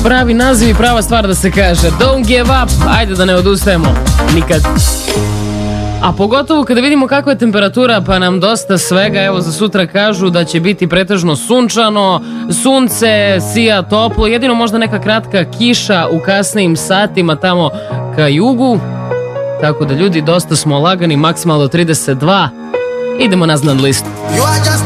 pravi naziv i prava stvar da se kaže. Don't give up, ajde da ne odustajemo nikad. A pogotovo kada vidimo kakva je temperatura, pa nam dosta svega, evo za sutra kažu da će biti pretežno sunčano, sunce, sija toplo, jedino možda neka kratka kiša u kasnijim satima tamo ka jugu. Tako da ljudi, dosta smo lagani, maksimalno 32. Idemo na znan listu.